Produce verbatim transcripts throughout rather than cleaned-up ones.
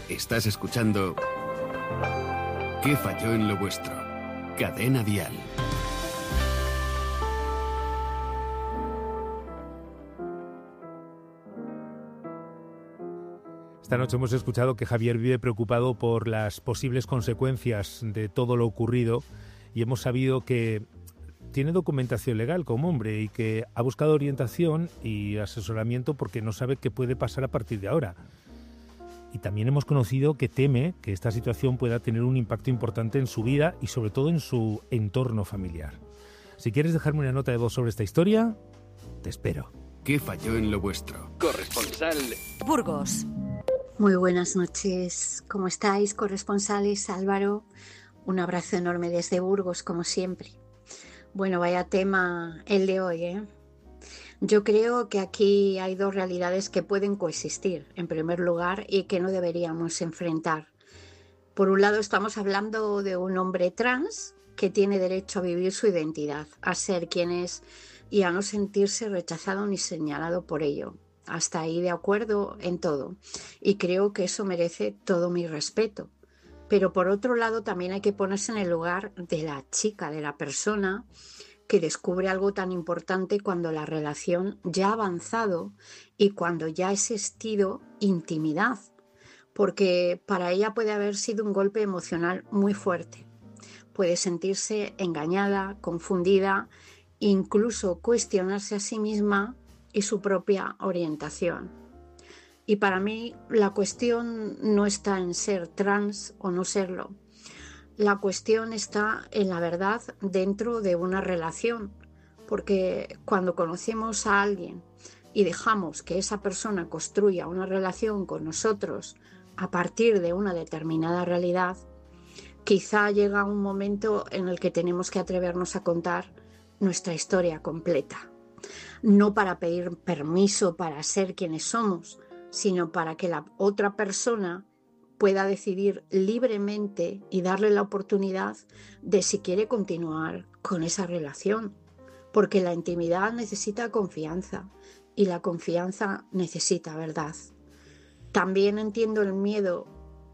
Estás escuchando ¿Qué falló en lo vuestro? Cadena Dial. Esta noche hemos escuchado que Javier vive preocupado por las posibles consecuencias de todo lo ocurrido y hemos sabido que tiene documentación legal como hombre y que ha buscado orientación y asesoramiento porque no sabe qué puede pasar a partir de ahora. Y también hemos conocido que teme que esta situación pueda tener un impacto importante en su vida y sobre todo en su entorno familiar. Si quieres dejarme una nota de voz sobre esta historia, te espero. ¿Qué falló en lo vuestro? Corresponsal Burgos. Muy buenas noches. ¿Cómo estáis, corresponsales? Álvaro, un abrazo enorme desde Burgos, como siempre. Bueno, vaya tema el de hoy, ¿eh? Yo creo que aquí hay dos realidades que pueden coexistir, en primer lugar, y que no deberíamos enfrentar. Por un lado, estamos hablando de un hombre trans que tiene derecho a vivir su identidad, a ser quien es y a no sentirse rechazado ni señalado por ello. Hasta ahí de acuerdo en todo. Y creo que eso merece todo mi respeto. Pero por otro lado también hay que ponerse en el lugar de la chica, de la persona que descubre algo tan importante cuando la relación ya ha avanzado y cuando ya ha existido intimidad. Porque para ella puede haber sido un golpe emocional muy fuerte. Puede sentirse engañada, confundida, incluso cuestionarse a sí misma y su propia orientación. Y para mí la cuestión no está en ser trans o no serlo. La cuestión está en la verdad dentro de una relación, porque cuando conocemos a alguien y dejamos que esa persona construya una relación con nosotros a partir de una determinada realidad, quizá llega un momento en el que tenemos que atrevernos a contar nuestra historia completa. No para pedir permiso para ser quienes somos, sino para que la otra persona pueda decidir libremente y darle la oportunidad de si quiere continuar con esa relación. Porque la intimidad necesita confianza y la confianza necesita verdad. También entiendo el miedo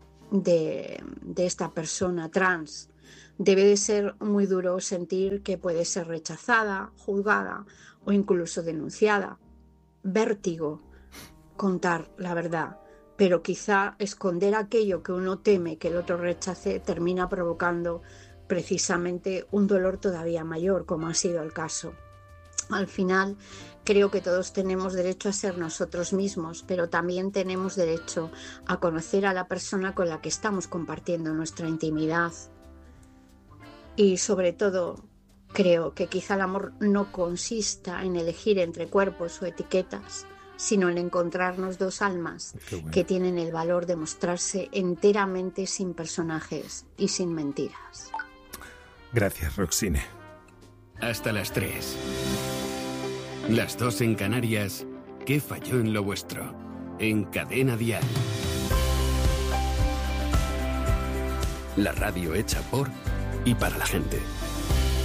de, de esta persona trans. Debe de ser muy duro sentir que puede ser rechazada, juzgada o incluso denunciada. Vértigo contar la verdad, pero quizá esconder aquello que uno teme que el otro rechace termina provocando precisamente un dolor todavía mayor, como ha sido el caso. Al final, creo que todos tenemos derecho a ser nosotros mismos, pero también tenemos derecho a conocer a la persona con la que estamos compartiendo nuestra intimidad. Y sobre todo, creo que quizá el amor no consista en elegir entre cuerpos o etiquetas, sino en encontrarnos dos almas bueno. que tienen el valor de mostrarse enteramente sin personajes y sin mentiras. Gracias, Roxine. Hasta las tres. Las dos en Canarias. ¿Qué falló en lo vuestro? En Cadena Dial. La radio hecha por y para la gente.